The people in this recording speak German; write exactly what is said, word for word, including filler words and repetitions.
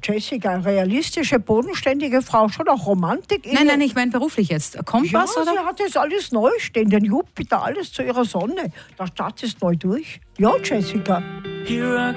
Jessica, eine realistische, bodenständige Frau, schon auch Romantik. Nein, nein, ich meine beruflich jetzt. Kommt ja, was, oder? sie hat jetzt alles neu stehen, den Jupiter, alles zu ihrer Sonne. Der Start ist neu durch. Ja, Jessica. Here I